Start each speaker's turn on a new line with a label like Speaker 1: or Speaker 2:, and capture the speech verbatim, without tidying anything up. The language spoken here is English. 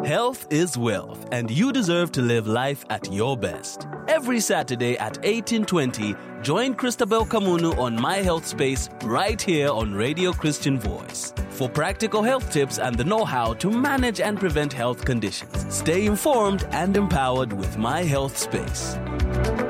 Speaker 1: Health is wealth, and you deserve to live life at your best. Every Saturday at eighteen twenty, join Christabel Kamunu on My Health Space right here on Radio Christian Voice for practical health tips and the know-how to manage and prevent health conditions. Stay informed and empowered with My Health Space.